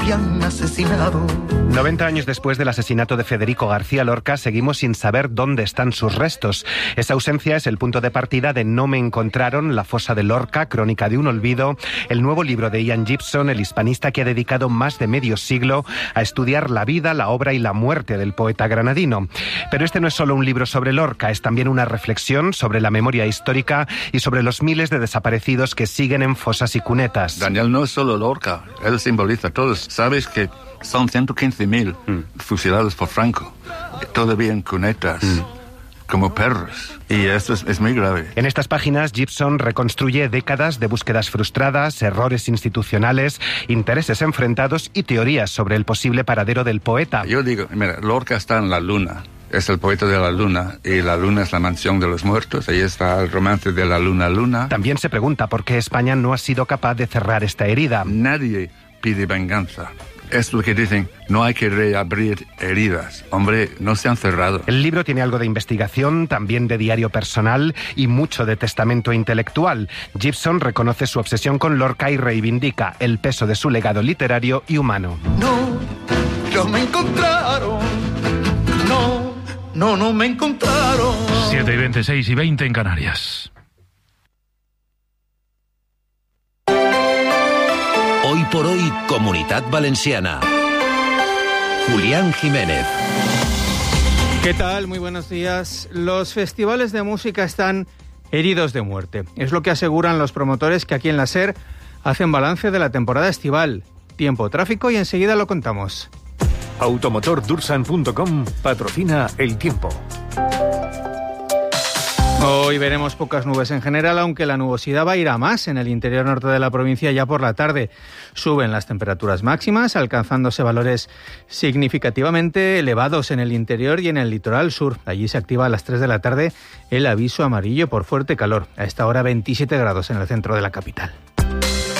han asesinado. 90 años después del asesinato de Federico García Lorca, seguimos sin saber dónde están sus restos. Esa ausencia es el punto de partida de No me encontraron, La fosa de Lorca, crónica de un olvido, el nuevo libro de Ian Gibson, el hispanista que ha dedicado más de medio siglo a estudiar la vida, la obra y la muerte del poeta granadino. Pero este no es solo un libro sobre Lorca, es también una reflexión sobre la memoria histórica y sobre los miles de desaparecidos que siguen en fosas y cunetas. Daniel no es solo Lorca, él simboliza a todos. Sabes que son 115.000 fusilados por Franco, todavía en cunetas, como perros. Y esto es muy grave. En estas páginas, Gibson reconstruye décadas de búsquedas frustradas, errores institucionales, intereses enfrentados y teorías sobre el posible paradero del poeta. Yo digo, mira, Lorca está en la luna. Es el poeta de la luna, y la luna es la mansión de los muertos. Ahí está el romance de la luna. También se pregunta por qué España no ha sido capaz de cerrar esta herida. Nadie pide venganza. Es lo que dicen, no hay que reabrir heridas. Hombre, no se han cerrado. El libro tiene algo de investigación, también de diario personal y mucho de testamento intelectual. Gibson reconoce su obsesión con Lorca y reivindica el peso de su legado literario y humano. No me encontraron. No me encontraron. 7:20, 6:20 en Canarias. Hoy por hoy, Comunitat Valenciana. Julián Jiménez. ¿Qué tal? Muy buenos días. Los festivales de música están heridos de muerte. Es lo que aseguran los promotores que aquí en la SER hacen balance de la temporada estival. Tiempo, tráfico y enseguida lo contamos. Automotordursan.com patrocina el tiempo. Hoy veremos pocas nubes en general, aunque la nubosidad va a ir a más en el interior norte de la provincia ya por la tarde. Suben las temperaturas máximas, alcanzándose valores significativamente elevados en el interior y en el litoral sur. Allí se activa a las 3 de la tarde el aviso amarillo por fuerte calor. A esta hora 27 grados en el centro de la capital.